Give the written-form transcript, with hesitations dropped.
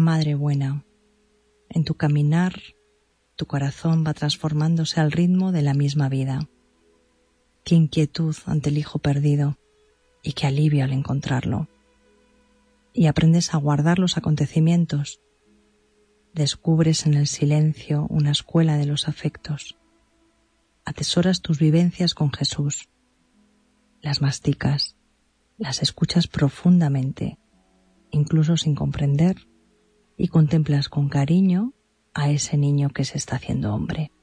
madre buena. En tu caminar, tu corazón va transformándose al ritmo de la misma vida. Qué inquietud ante el hijo perdido y qué alivio al encontrarlo. Y aprendes a guardar los acontecimientos. Descubres en el silencio una escuela de los afectos. Atesoras tus vivencias con Jesús. Las masticas, las escuchas profundamente, incluso sin comprender, y contemplas con cariño a ese niño que se está haciendo hombre.